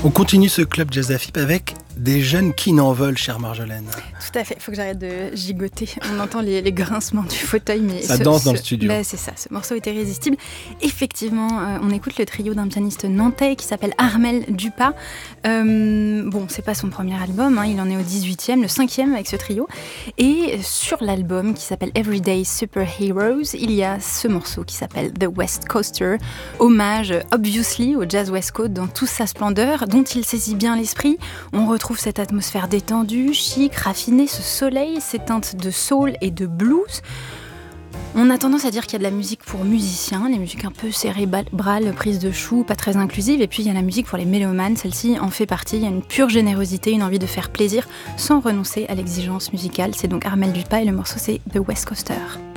On continue ce club Jazz AFIP avec des jeunes qui n'en veulent, chère Marjolaine. Tout à fait, il faut que j'arrête de gigoter. On entend les grincements du fauteuil. Mais ça danse dans le studio. C'est ça, ce morceau est irrésistible. Effectivement, on écoute le trio d'un pianiste nantais qui s'appelle Armel Dupas. C'est pas son premier album, il en est au 18e, le 5e avec ce trio. Et sur l'album qui s'appelle Everyday Superheroes, il y a ce morceau qui s'appelle The West Coaster, hommage obviously au jazz West Coast dans toute sa splendeur, dont il saisit bien l'esprit. On retrouve cette atmosphère détendue, chic, raffinée, ce soleil, ces teintes de soul et de blues. On a tendance à dire qu'il y a de la musique pour musiciens, les musiques un peu cérébrales, prises de chou, pas très inclusives, et puis il y a la musique pour les mélomanes, celle-ci en fait partie. Il y a une pure générosité, une envie de faire plaisir sans renoncer à l'exigence musicale. C'est donc Armel Dupas et le morceau c'est The West Coaster.